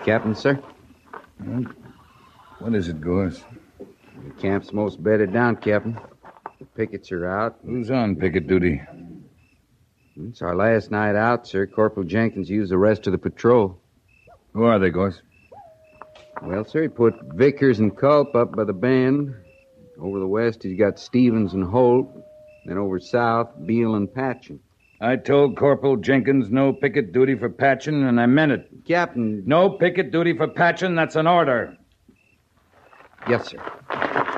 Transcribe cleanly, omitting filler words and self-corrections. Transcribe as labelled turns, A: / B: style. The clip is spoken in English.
A: Captain, sir.
B: What is it, Gorse?
A: The camp's most bedded down, Captain. The pickets are out.
B: Who's on picket duty?
A: It's our last night out, sir. Corporal Jenkins used the rest of the patrol.
B: Who are they, Gorse?
A: Well, sir, he put Vickers and Culp up by the bend. Over the west, he's got Stevens and Holt. Then over south, Beale and Patchen.
B: I told Corporal Jenkins no picket duty for Patchen, and I meant it.
A: Captain.
B: No picket duty for Patchen, that's an order.
A: Yes, sir.